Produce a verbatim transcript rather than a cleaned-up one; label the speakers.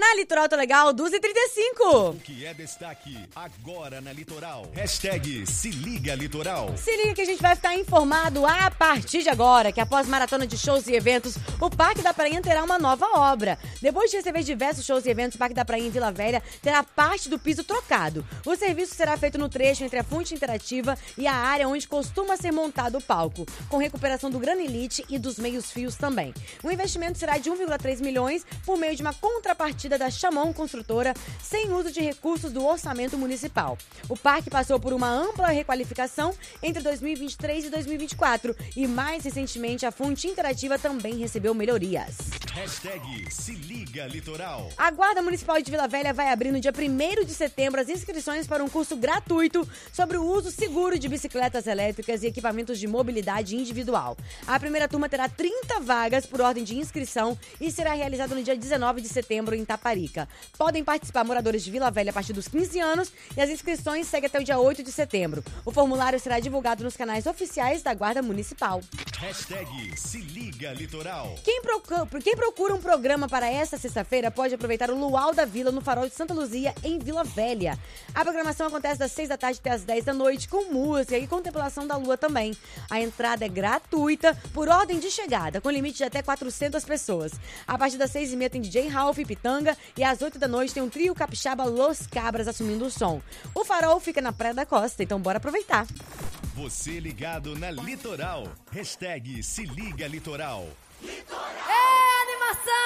Speaker 1: Na Litoral Tá Legal, duas e trinta e cinco.
Speaker 2: O que é destaque agora na Litoral? Hashtag Se Liga Litoral.
Speaker 1: Se liga que a gente vai ficar informado a partir de agora, que após maratona de shows e eventos, o Parque da Prainha terá uma nova obra. Depois de receber diversos shows e eventos, o Parque da Prainha em Vila Velha terá parte do piso trocado. O serviço será feito no trecho entre a fonte interativa e a área onde costuma ser montado o palco, com recuperação do granilite e dos meios-fios também. O investimento será de um vírgula três milhões por meio de uma contrapartida da Chamon Construtora, sem uso de recursos do orçamento municipal. O parque passou por uma ampla requalificação entre dois mil e vinte e três e dois mil e vinte e quatro e, mais recentemente, a fonte interativa também recebeu melhorias.
Speaker 2: Hashtag Se Liga Litoral.
Speaker 1: A Guarda Municipal de Vila Velha vai abrir no dia primeiro de setembro as inscrições para um curso gratuito sobre o uso seguro de bicicletas elétricas e equipamentos de mobilidade individual. A primeira turma terá trinta vagas por ordem de inscrição e será realizada no dia dezenove de setembro em Taparica. Podem participar moradores de Vila Velha a partir dos quinze anos e as inscrições seguem até o dia oito de setembro. O formulário será divulgado nos canais oficiais da Guarda Municipal.
Speaker 2: Hashtag Se Liga Litoral.
Speaker 1: Quem procura, quem procura um programa para esta sexta-feira pode aproveitar o Luau da Vila no Farol de Santa Luzia, em Vila Velha. A programação acontece das seis da tarde até as dez da noite, com música e contemplação da lua também. A entrada é gratuita, por ordem de chegada, com limite de até quatrocentas pessoas. A partir das seis e meia tem D J Ralph e Pitanga e às oito da noite tem um trio capixaba Los Cabras assumindo o som. O Farol fica na Praia da Costa, então bora aproveitar.
Speaker 2: Você ligado na Litoral. Hashtag Se Liga Litoral.
Speaker 1: É animação!